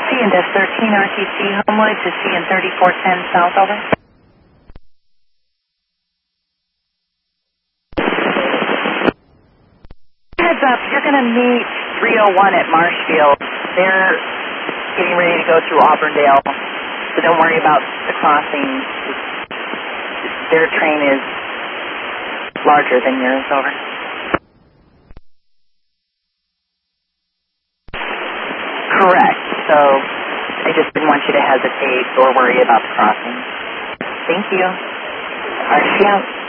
CN-13 RTC Homewood to CN-3410 South, over. Heads up, you're going to meet 301 at Marshfield. They're getting ready to go through Auburndale, so don't worry about the crossing. Their train is larger than yours, over. Correct, so I just didn't want you to hesitate or worry about the crossing. Thank you. RTC out.